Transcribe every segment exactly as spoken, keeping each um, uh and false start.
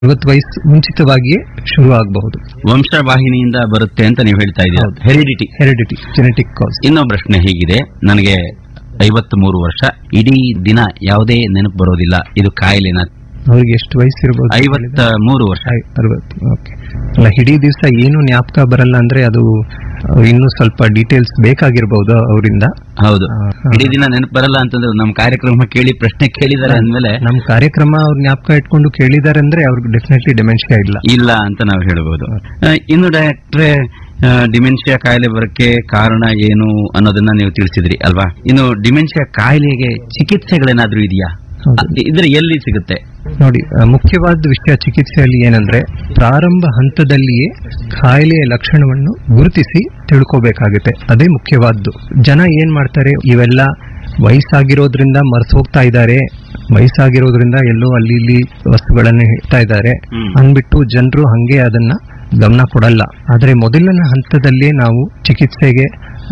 ಅರವತ್ತು ವಯಸ್ಸು ಮುಂಚಿತವಾಗಿಯೇ ಶುರು ಆಗಬಹುದು. ವಂಶವಾಹಿನಿಯಿಂದ ಬರುತ್ತೆ ಅಂತ ನೀವು ಹೇಳ್ತಾ ಇದ್ದೀರಾ. ಹೆರಿಡಿಟಿ ಹೆರಿಡಿಟಿ ಜೆನೆಟಿಕ್ ಕಾಸ್. ಇನ್ನೊಂದು ಪ್ರಶ್ನೆ ಹೀಗಿದೆ, ನನಗೆ ಐವತ್ತ್ ಮೂರು ವರ್ಷ, ಇಡೀ ದಿನ ಯಾವುದೇ ನೆನಪು ಬರೋದಿಲ್ಲ, ಇದು ಕಾಯಿಲೆನ? ಅವ್ರಿಗೆ ಎಷ್ಟು ವಯಸ್ಸಿರಬಹುದು? ಐವತ್ತ ಮೂರು ವರ್ಷ. ಅರವತ್ತು. ಓಕೆ. ಅಲ್ಲ, ಇಡೀ ದಿವಸ ಏನು ಜ್ಞಾಪಕ ಬರಲ್ಲ ಅಂದ್ರೆ ಅದು ಇನ್ನು ಸ್ವಲ್ಪ ಡೀಟೇಲ್ಸ್ ಬೇಕಾಗಿರ್ಬಹುದು ಅವರಿಂದ. ಹೌದು, ಇಡೀ ದಿನ ನೆನಪು ಬರಲ್ಲ ಅಂತಂದ್ರೆ ನಮ್ಮ ಕಾರ್ಯಕ್ರಮ ಕೇಳಿ ಪ್ರಶ್ನೆ ಕೇಳಿದಾರೆ ಅಂದ್ಮೇಲೆ, ನಮ್ಮ ಕಾರ್ಯಕ್ರಮ ಅವ್ರ ಜ್ಞಾಪಕ ಇಟ್ಕೊಂಡು ಕೇಳಿದಾರೆ ಅಂದ್ರೆ ಅವ್ರಿಗೆ ಡೆಫಿನೆಟ್ಲಿ ಡಿಮೆನ್ಷಿಯಾ ಇಲ್ಲ ಇಲ್ಲ ಅಂತ ನಾವು ಹೇಳ್ಬಹುದು. ಇನ್ನು ಡಾಕ್ಟ್ರೆ, ಡಿಮೆನ್ಷಿಯಾ ಕಾಯಿಲೆ ಬರಕ್ಕೆ ಕಾರಣ ಏನು ಅನ್ನೋದನ್ನ ನೀವು ತಿಳಿಸಿದ್ರಿ ಅಲ್ವಾ? ಇನ್ನು ಡಿಮೆನ್ಷಿಯಾ ಕಾಯಿಲೆಗೆ ಚಿಕಿತ್ಸೆಗಳೇನಾದ್ರೂ ಇದೆಯಾ? ಇದ್ರೆ ಎಲ್ಲಿ ಸಿಗುತ್ತೆ? ನೋಡಿ, ಮುಖ್ಯವಾದ ವಿಷಯ ಚಿಕಿತ್ಸೆಯಲ್ಲಿ ಏನಂದ್ರೆ ಪ್ರಾರಂಭ ಹಂತದಲ್ಲಿಯೇ ಕಾಯಿಲೆಯ ಲಕ್ಷಣವನ್ನು ಗುರುತಿಸಿ ತಿಳ್ಕೋಬೇಕಾಗುತ್ತೆ. ಅದೇ ಮುಖ್ಯವಾದ್ದು. ಜನ ಏನ್ ಮಾಡ್ತಾರೆ, ಇವೆಲ್ಲ ವಯಸ್ಸಾಗಿರೋದ್ರಿಂದ ಮರ್ತು ಹೋಗ್ತಾ ಇದ್ದಾರೆ, ವಯಸ್ಸಾಗಿರೋದ್ರಿಂದ ಎಲ್ಲೋ ಅಲ್ಲಿ ಇಲ್ಲಿ ವಸ್ತುಗಳನ್ನು ಇಡ್ತಾ ಇದ್ದಾರೆ ಅಂದ್ಬಿಟ್ಟು ಜನರು ಹಂಗೆ ಅದನ್ನ ಗಮನ ಕೊಡಲ್ಲ. ಆದ್ರೆ ಮೊದಲನೇ ಹಂತದಲ್ಲೇ ನಾವು ಚಿಕಿತ್ಸೆಗೆ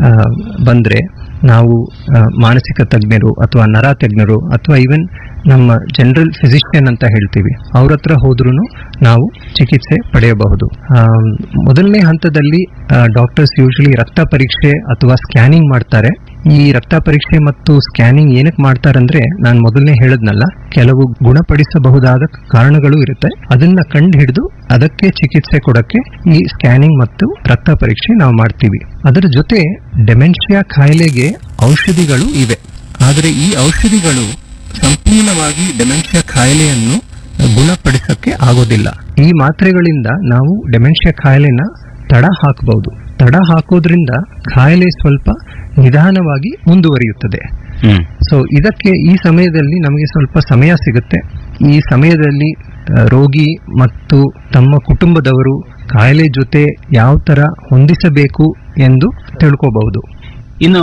ಬಂದ್ರೆ ನಾವು ಮಾನಸಿಕ ತಜ್ಞರು ಅಥವಾ ನರ ತಜ್ಞರು ಅಥವಾ ಈವನ್ ನಮ್ಮ ಜನರಲ್ ಫಿಸಿಷಿಯನ್ ಅಂತ ಹೇಳ್ತೀವಿ, ಅವ್ರ ಹತ್ರ ಹೋದ್ರೂ ನಾವು ಚಿಕಿತ್ಸೆ ಪಡೆಯಬಹುದು. ಮೊದಲನೇ ಹಂತದಲ್ಲಿ ಡಾಕ್ಟರ್ಸ್ ಯೂಶಲಿ ರಕ್ತ ಪರೀಕ್ಷೆ ಅಥವಾ ಸ್ಕ್ಯಾನಿಂಗ್ ಮಾಡ್ತಾರೆ. ಈ ರಕ್ತ ಪರೀಕ್ಷೆ ಮತ್ತು ಸ್ಕ್ಯಾನಿಂಗ್ ಏನಕ್ಕೆ ಮಾಡ್ತಾರಂದ್ರೆ, ನಾನು ಮೊದಲನೇ ಹೇಳದ್ನಲ್ಲ, ಕೆಲವು ಗುಣಪಡಿಸಬಹುದಾದ ಕಾರಣಗಳು ಇರುತ್ತೆ, ಅದನ್ನ ಕಂಡು ಹಿಡಿದು ಅದಕ್ಕೆ ಚಿಕಿತ್ಸೆ ಕೊಡಕ್ಕೆ ಈ ಸ್ಕ್ಯಾನಿಂಗ್ ಮತ್ತು ರಕ್ತ ಪರೀಕ್ಷೆ ನಾವು ಮಾಡ್ತೀವಿ. ಅದರ ಜೊತೆ ಡೆಮೆನ್ಷಿಯಾ ಕಾಯಿಲೆಗೆ ಔಷಧಿಗಳು ಇವೆ. ಆದರೆ ಈ ಔಷಧಿಗಳು ಸಂಪೂರ್ಣವಾಗಿ ಡೆಮೆನ್ಷಿಯಾ ಕಾಯಿಲೆಯನ್ನು ಗುಣಪಡಿಸಕ್ಕೆ ಆಗೋದಿಲ್ಲ. ಈ ಮಾತ್ರೆಗಳಿಂದ ನಾವು ಡೆಮೆನ್ಷಿಯಾ ಕಾಯಿಲೆನ ತಡ ಹಾಕಬಹುದು. ತಡ ಹಾಕೋದ್ರಿಂದ ಕಾಯಿಲೆ ಸ್ವಲ್ಪ ನಿಧಾನವಾಗಿ ಮುಂದುವರಿಯುತ್ತದೆ. ಸೊ ಇದಕ್ಕೆ ಈ ಸಮಯದಲ್ಲಿ ನಮಗೆ ಸ್ವಲ್ಪ ಸಮಯ ಸಿಗುತ್ತೆ. ಈ ಸಮಯದಲ್ಲಿ ರೋಗಿ ಮತ್ತು ತಮ್ಮ ಕುಟುಂಬದವರು ಕಾಯಿಲೆ ಜೊತೆ ಯಾವ ತರ ಹೊಂದಿಸಬೇಕು ಎಂದು ತಿಳ್ಕೋಬಹುದು. ಇನ್ನು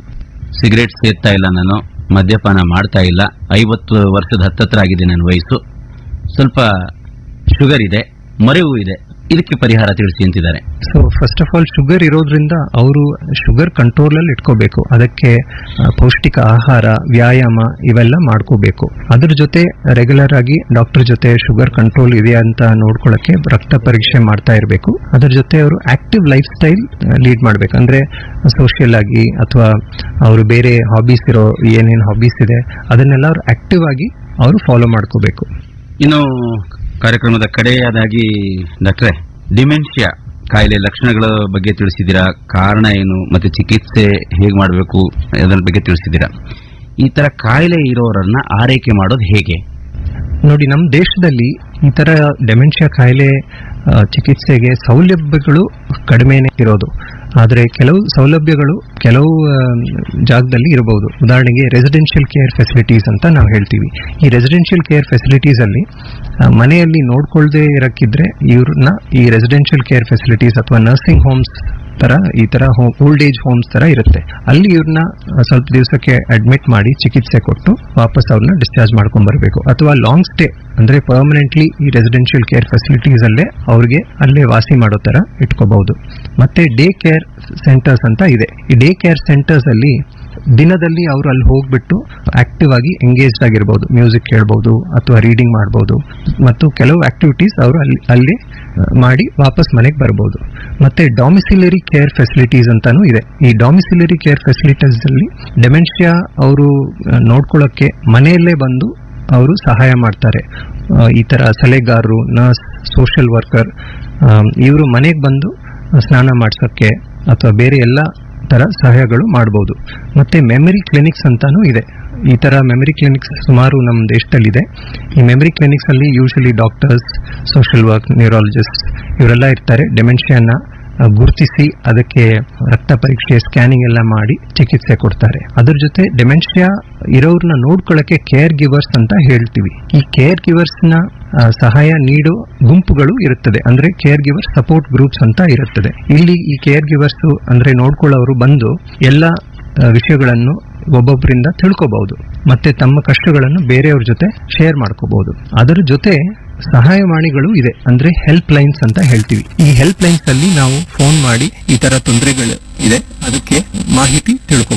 ಸಿಗರೇಟ್ ಸೇರ್ತಾ ಇಲ್ಲ, ನಾನು ಮದ್ಯಪಾನ ಮಾಡ್ತಾ ಇಲ್ಲ, ಐವತ್ತು ವರ್ಷದ ಹತ್ತತ್ರ ಆಗಿದೆ ನನ್ನ ವಯಸ್ಸು, ಸ್ವಲ್ಪ ಶುಗರ್ ಇದೆ, ಮರೆವು ಇದೆ, ಇದಕ್ಕೆ ಪರಿಹಾರ ತಿಳಿಸಿ ಅಂತಿದ್ದಾರೆ. So first of all sugar ಇರೋದ್ರಿಂದ ಅವರು ಶುಗರ್ ಕಂಟ್ರೋಲ್ ಅಲ್ಲಿ ಇಟ್ಕೋಬೇಕು. ಅದಕ್ಕೆ ಪೌಷ್ಟಿಕ ಆಹಾರ, ವ್ಯಾಯಾಮ ಇವೆಲ್ಲ ಮಾಡ್ಕೋಬೇಕು. ಅದ್ರ ಜೊತೆ ರೆಗ್ಯುಲರ್ ಆಗಿ ಡಾಕ್ಟರ್ ಜೊತೆ ಶುಗರ್ ಕಂಟ್ರೋಲ್ ಇದೆಯಾ ಅಂತ ನೋಡ್ಕೊಳ್ಳಕ್ಕೆ ರಕ್ತ ಪರೀಕ್ಷೆ ಮಾಡ್ತಾ ಇರಬೇಕು. ಅದ್ರ ಜೊತೆ ಅವರು ಆಕ್ಟಿವ್ ಲೈಫ್ ಸ್ಟೈಲ್ ಲೀಡ್ ಮಾಡ್ಬೇಕು. ಅಂದ್ರೆ ಸೋಷಿಯಲ್ ಆಗಿ ಅಥವಾ ಅವರು ಬೇರೆ ಹಾಬೀಸ್ ಇರೋ ಏನೇನು ಹಾಬೀಸ್ ಇದೆ ಅದನ್ನೆಲ್ಲ ಅವ್ರು ಆಕ್ಟಿವ್ ಆಗಿ ಅವರು ಫಾಲೋ ಮಾಡ್ಕೋಬೇಕು. ಇನ್ನು ಕಾರ್ಯಕ್ರಮದ ಕಡೆಯದಾಗಿ ಡಾಕ್ಟ್ರೆ, ಡಿಮೆನ್ಷಿಯಾ ಕಾಯಿಲೆ ಲಕ್ಷಣಗಳ ಬಗ್ಗೆ ತಿಳಿಸಿದ್ದೀರಾ, ಕಾರಣ ಏನು ಮತ್ತೆ ಚಿಕಿತ್ಸೆ ಹೇಗೆ ಮಾಡಬೇಕು ಅದರ ಬಗ್ಗೆ ತಿಳಿಸಿದ್ದೀರಾ. ಈ ತರ ಕಾಯಿಲೆ ಇರೋರನ್ನ ಆರೈಕೆ ಮಾಡೋದು ಹೇಗೆ? ನೋಡಿ, ನಮ್ಮ ದೇಶದಲ್ಲಿ ಈ ತರ ಡೆಮೆನ್ಷಿಯಾ ಕಾಯಿಲೆ ಚಿಕಿತ್ಸೆಗೆ ಸೌಲಭ್ಯಗಳು ಕಡಿಮೆನೇ ಇರೋದು. ಆದರೆ ಕೆಲವು ಸೌಲಭ್ಯಗಳು ಕೆಲವು ಜಾಗದಲ್ಲಿ ಇರಬಹುದು. ಉದಾಹರಣೆಗೆ ರೆಸಿಡೆನ್ಷಿಯಲ್ ಕೇರ್ ಫೆಸಿಲಿಟೀಸ್ ಅಂತ ನಾವು ಹೇಳ್ತೀವಿ. ಈ ರೆಸಿಡೆನ್ಷಿಯಲ್ ಕೇರ್ ಫೆಸಿಲಿಟೀಸ್ ಅಲ್ಲಿ ಮನೆಯಲ್ಲಿ ನೋಡ್ಕೊಳ್ದೇ ಇರಕ್ಕಿದ್ರೆ ಇವ್ರನ್ನ ಈ ರೆಸಿಡೆನ್ಷಿಯಲ್ ಕೇರ್ ಫೆಸಿಲಿಟೀಸ್ ಅಥವಾ ನರ್ಸಿಂಗ್ ಹೋಮ್ಸ್ ತರ ಈ ತರ ಓಲ್ಡ್ ಏಜ್ ಹೋಮ್ಸ್ ತರ ಇರುತ್ತೆ. ಅಲ್ಲಿ ಇವ್ರನ್ನ ಸ್ವಲ್ಪ ದಿವಸಕ್ಕೆ ಅಡ್ಮಿಟ್ ಮಾಡಿ ಚಿಕಿತ್ಸೆ ಕೊಟ್ಟು ವಾಪಸ್ ಅವ್ರನ್ನ ಡಿಸ್ಚಾರ್ಜ್ ಮಾಡ್ಕೊಂಡ್ ಬರಬೇಕು. ಅಥವಾ ಲಾಂಗ್ ಸ್ಟೇ ಅಂದ್ರೆ ಪರ್ಮನೆಂಟ್ಲಿ ಈ ರೆಸಿಡೆನ್ಷಿಯಲ್ ಕೇರ್ ಫೆಸಿಲಿಟೀಸ್ ಅಲ್ಲೇ ಅವ್ರಿಗೆ ಅಲ್ಲೇ ವಾಸಿ ಮಾಡೋ ತರ ಇಟ್ಕೋಬಹುದು. ಮತ್ತೆ ಡೇ ಕೇರ್ ಸೆಂಟರ್ಸ್ ಅಂತ ಇದೆ. ಈ ಡೇ ಕೇರ್ ಸೆಂಟರ್ಸ್ ಅಲ್ಲಿ ದಿನದಲ್ಲಿ ಅವರು ಅಲ್ಲಿ ಹೋಗ್ಬಿಟ್ಟು ಆಕ್ಟಿವ್ ಆಗಿ ಎಂಗೇಜ್ಡ್ ಆಗಿರ್ಬೋದು, ಮ್ಯೂಸಿಕ್ ಕೇಳಬಹುದು ಅಥವಾ ರೀಡಿಂಗ್ ಮಾಡಬಹುದು ಮತ್ತು ಕೆಲವು ಆಕ್ಟಿವಿಟೀಸ್ ಅವರು ಅಲ್ಲಿ ಅಲ್ಲಿ ಮಾಡಿ ವಾಪಸ್ ಮನೆಗೆ ಬರಬಹುದು. ಮತ್ತೆ ಡಾಮಿಸಿಲರಿ ಕೇರ್ ಫೆಸಿಲಿಟೀಸ್ ಅಂತಾನೂ ಇದೆ. ಈ ಡಾಮಿಸಿಲರಿ ಕೇರ್ ಫೆಸಿಲಿಟೀಸ್ ಅಲ್ಲಿ ಡೆಮೆನ್ಷಿಯಾ ಅವರು ನೋಡ್ಕೊಳ್ಳೋಕೆ ಮನೆಯಲ್ಲೇ ಬಂದು ಅವರು ಸಹಾಯ ಮಾಡ್ತಾರೆ. ಈ ತರ ಸಲಹೆಗಾರರು, ನರ್ಸ್, ಸೋಷಿಯಲ್ ವರ್ಕರ್ ಇವರು ಮನೆಗೆ ಬಂದು ಸ್ನಾನ ಮಾಡ್ಸೋಕ್ಕೆ ಅಥವಾ ಬೇರೆ ಎಲ್ಲ ತರ ಸಹಾಯಗಳು ಮಾಡಬಹುದು. ಮತ್ತೆ ಮೆಮರಿ ಕ್ಲಿನಿಕ್ಸ್ ಅಂತಾನೂ ಇದೆ. ಈ ತರ ಮೆಮರಿ ಕ್ಲಿನಿಕ್ಸ್ ಸುಮಾರು ನಮ್ಮ ದೇಶದಲ್ಲಿದೆ. ಈ ಮೆಮರಿ ಕ್ಲಿನಿಕ್ಸ್ ಅಲ್ಲಿ usually doctors, social work, neurologist ಇವರೆಲ್ಲ ಇರ್ತಾರೆ. ಡೆಮೆನ್ಷಿಯಾನ ಗುರುತಿಸಿ ಅದಕ್ಕೆ ರಕ್ತ ಪರೀಕ್ಷೆ, ಸ್ಕ್ಯಾನಿಂಗ್ ಎಲ್ಲ ಮಾಡಿ ಚಿಕಿತ್ಸೆ ಕೊಡ್ತಾರೆ. ಅದ್ರ ಜೊತೆ ಡೆಮೆನ್ಷಿಯಾ ಇರೋರ್ನ ನೋಡ್ಕೊಳ್ಳಕ್ಕೆ ಕೇರ್ ಗಿವರ್ಸ್ ಅಂತ ಹೇಳ್ತೀವಿ. ಈ ಕೇರ್ ಗಿವರ್ಸ್ ನ ಸಹಾಯ ನೀಡೋ ಗುಂಪುಗಳು ಇರುತ್ತದೆ. ಅಂದ್ರೆ ಕೇರ್ ಗಿವರ್ ಸಪೋರ್ಟ್ ಗ್ರೂಪ್ಸ್ ಅಂತ ಇರುತ್ತದೆ. ಇಲ್ಲಿ ಈ ಕೇರ್ ಗಿವರ್ಸ್ ಅಂದ್ರೆ ನೋಡ್ಕೊಳ್ಳೋರು ಬಂದು ಎಲ್ಲ ವಿಷಯಗಳನ್ನು ಒಬ್ಬೊಬ್ಬರಿಂದ ತಿಳ್ಕೋಬಹುದು ಮತ್ತೆ ತಮ್ಮ ಕಷ್ಟಗಳನ್ನು ಬೇರೆಯವ್ರ ಜೊತೆ ಶೇರ್ ಮಾಡ್ಕೋಬಹುದು. ಅದರ ಜೊತೆ ಸಹಾಯವಾಣಿಗಳು ಇದೆ, ಅಂದ್ರೆ ಹೆಲ್ಪ್ ಲೈನ್ಸ್ ಅಂತ ಹೇಳ್ತೀವಿ. ಈ ಹೆಲ್ಪ್ ಲೈನ್ಸ್ ಅಲ್ಲಿ ನಾವು ಫೋನ್ ಮಾಡಿ ಈ ತರ ತೊಂದರೆಗಳು ಇದೆ ಅದಕ್ಕೆ ಮಾಹಿತಿ ತಿಳ್ಕೋಬಹುದು.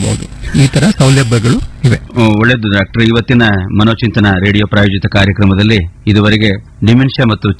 ಈ ತರ ಸೌಲಭ್ಯಗಳು ಇವೆ. ಒಳ್ಳೆಯದು ಡಾಕ್ಟರ್. ಇವತ್ತಿನ ಮನೋಚಿಂತನ ರೇಡಿಯೋ ಪ್ರಾಯೋಜಿತ ಕಾರ್ಯಕ್ರಮದಲ್ಲಿ ಇದುವರೆಗೆ ಡಿಮೆನ್ಷಿಯಾ ಮತ್ತು